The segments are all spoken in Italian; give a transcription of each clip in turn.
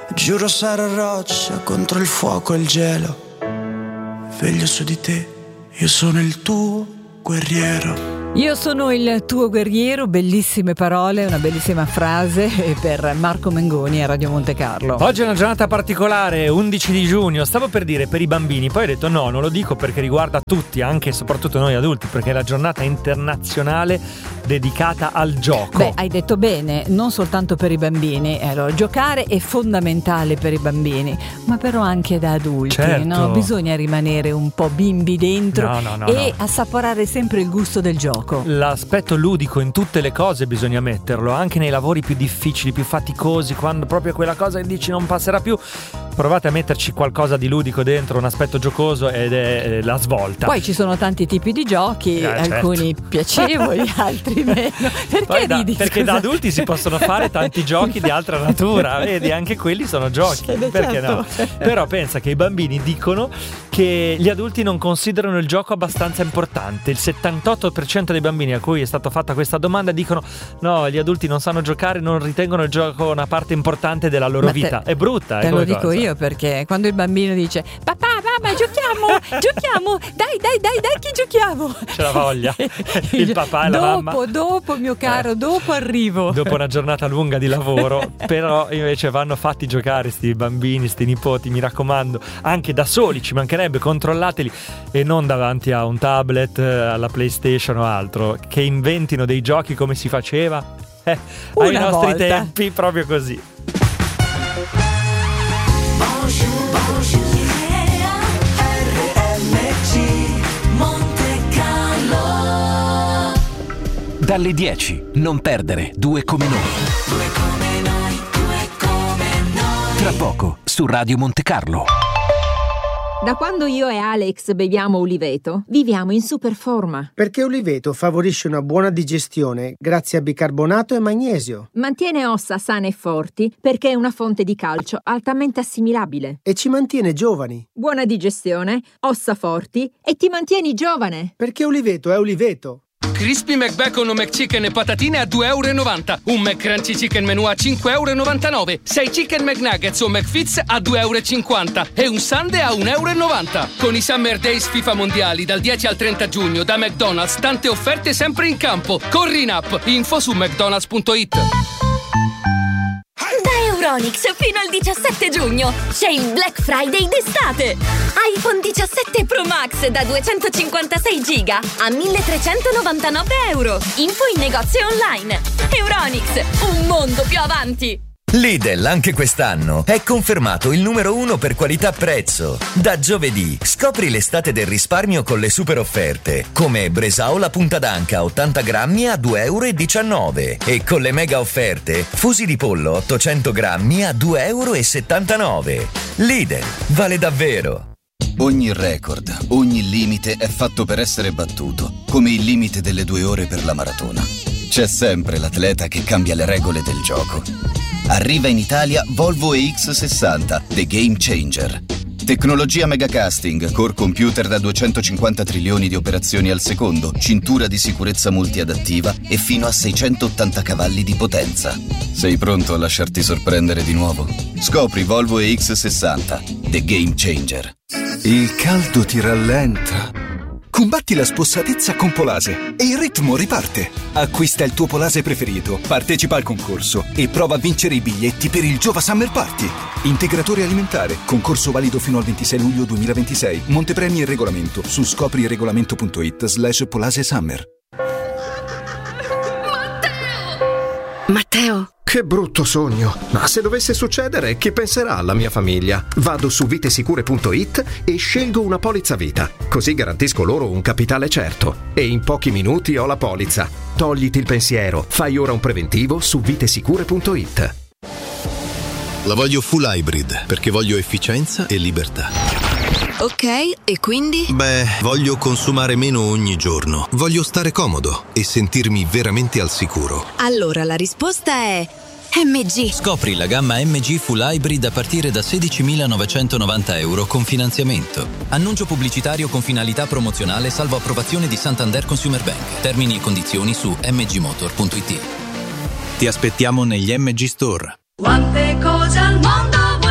Giuro sarò roccia contro il fuoco e il gelo. Veglio su di te, io sono il tuo guerriero. Io sono il tuo guerriero, bellissime parole, una bellissima frase per Marco Mengoni a Radio Monte Carlo. Oggi è una giornata particolare, 11 di giugno, stavo per dire per i bambini, poi ho detto no, non lo dico perché riguarda tutti, anche e soprattutto noi adulti, perché è la giornata internazionale dedicata al gioco. Beh, hai detto bene, non soltanto per i bambini, allora, giocare è fondamentale per i bambini, ma però anche da adulti, certo. No? Bisogna rimanere un po' bimbi dentro e assaporare sempre il gusto del gioco. L'aspetto ludico in tutte le cose bisogna metterlo, anche nei lavori più difficili, più faticosi, quando proprio quella cosa che dici non passerà più, provate a metterci qualcosa di ludico dentro, un aspetto giocoso ed è la svolta. Poi ci sono tanti tipi di giochi, alcuni piacevoli, altri meno. Perché ridi? Perché da adulti si possono fare tanti giochi di altra natura, vedi, anche quelli sono giochi, perché no? Però pensa che i bambini dicono che gli adulti non considerano il gioco abbastanza importante. Il 78% dei bambini a cui è stata fatta questa domanda dicono no, gli adulti non sanno giocare, non ritengono il gioco una parte importante della loro vita. È brutta, te lo dico io, perché quando il bambino dice papà, mamma, giochiamo, dai che giochiamo, c'è la voglia. Il papà e la mamma dopo mio caro, dopo arrivo, dopo una giornata lunga di lavoro. Però invece vanno fatti giocare sti bambini, sti nipoti, mi raccomando, anche da soli, ci mancherebbe, controllateli, e non davanti a un tablet, alla PlayStation o altro, che inventino dei giochi come si faceva ai nostri tempi, proprio così. Dalle 10, non perdere Due come noi. Tra poco su Radio Monte Carlo. Da quando io e Alex beviamo Uliveto, viviamo in super forma. Perché Uliveto favorisce una buona digestione grazie a bicarbonato e magnesio. Mantiene ossa sane e forti perché è una fonte di calcio altamente assimilabile. E ci mantiene giovani. Buona digestione, ossa forti e ti mantieni giovane. Perché Uliveto è Uliveto. Crispy McBacon o McChicken e patatine a €2,90. Un McCrunchy Chicken Menù a €5,99. 6 Chicken McNuggets o McFits a €2,50. E un sundae a €1,90. Con i Summer Days FIFA Mondiali dal 10 al 30 giugno da McDonald's, tante offerte sempre in campo. Corri in app, info su mcdonalds.it. Da Euronics fino al 17 giugno c'è il Black Friday d'estate. iPhone 17 Pro Max da 256 giga a €1.399. Info in negozio online. Euronics, un mondo più avanti. Lidl anche quest'anno è confermato il numero 1 per qualità-prezzo. Da giovedì scopri l'estate del risparmio con le super offerte, come Bresaola punta d'anca 80 grammi a €2,19 e con le mega offerte fusi di pollo 800 grammi a €2,79. Lidl, vale davvero. Ogni record, ogni limite è fatto per essere battuto, come il limite delle 2 ore per la maratona. C'è sempre l'atleta che cambia le regole del gioco. Arriva in Italia Volvo EX60, The Game Changer. Tecnologia megacasting, core computer da 250 trilioni di operazioni al secondo, cintura di sicurezza multiadattiva e fino a 680 cavalli di potenza. Sei pronto a lasciarti sorprendere di nuovo? Scopri Volvo EX60, The Game Changer. Il caldo ti rallenta. Combatti la spossatezza con Polase e il ritmo riparte. Acquista il tuo Polase preferito, partecipa al concorso e prova a vincere i biglietti per il Giova Summer Party. Integratore alimentare, concorso valido fino al 26 luglio 2026. Montepremi e regolamento su scopriregolamento.it/Polase Summer. Matteo! Che brutto sogno, ma se dovesse succedere, che penserà la mia famiglia? Vado su vitesicure.it e scelgo una polizza vita, così garantisco loro un capitale certo e in pochi minuti ho la polizza. Togliti il pensiero, fai ora un preventivo su vitesicure.it. La voglio full hybrid perché voglio efficienza e libertà. Ok, e quindi? Beh, voglio consumare meno ogni giorno. Voglio stare comodo e sentirmi veramente al sicuro. Allora la risposta è MG. Scopri la gamma MG Full Hybrid a partire da €16.990 con finanziamento. Annuncio pubblicitario con finalità promozionale salvo approvazione di Santander Consumer Bank. Termini e condizioni su mgmotor.it. Ti aspettiamo negli MG Store. Quante cose al mondo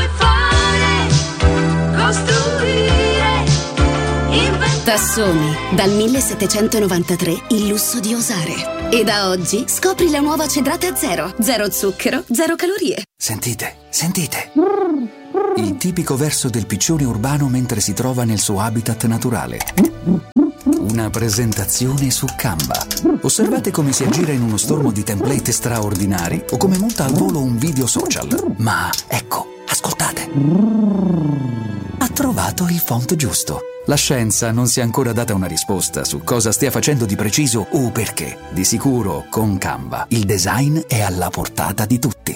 Cassoni, dal 1793 il lusso di osare. E da oggi scopri la nuova Cedrate Zero. Zero zucchero, zero calorie. Sentite, sentite. Il tipico verso del piccione urbano mentre si trova nel suo habitat naturale. Una presentazione su Canva. Osservate come si aggira in uno stormo di template straordinari o come monta al volo un video social. Ma ecco, ascoltate. Ha trovato il font giusto. La scienza non si è ancora data una risposta su cosa stia facendo di preciso o perché. Di sicuro, con Canva, il design è alla portata di tutti.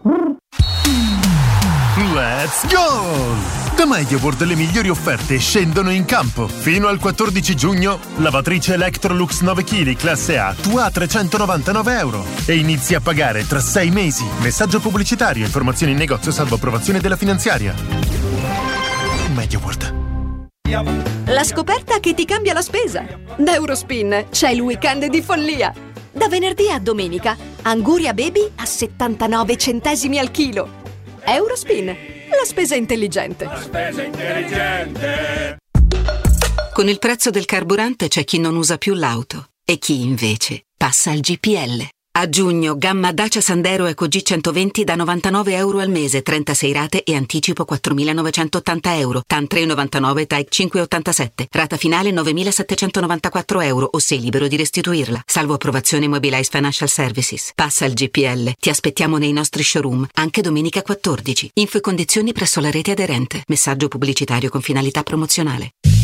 Let's go! Da MediaWorld le migliori offerte scendono in campo. Fino al 14 giugno, lavatrice Electrolux 9 kg classe A, tua a €399 e inizi a pagare tra 6 mesi. Messaggio pubblicitario, informazioni in negozio salvo approvazione della finanziaria. MediaWorld. La scoperta che ti cambia la spesa. Da Eurospin c'è il weekend di follia. Da venerdì a domenica, Anguria Baby a 79 centesimi al chilo. Eurospin, la spesa intelligente. La spesa intelligente. Con il prezzo del carburante c'è chi non usa più l'auto e chi invece passa al GPL. A giugno, gamma Dacia Sandero Eco G120 da €99 al mese, 36 rate e anticipo €4.980, TAN 3,99, TAEC 5,87, rata finale €9.794 o sei libero di restituirla, salvo approvazione Mobilize Financial Services. Passa al GPL, ti aspettiamo nei nostri showroom, anche domenica 14. Info e condizioni presso la rete aderente. Messaggio pubblicitario con finalità promozionale.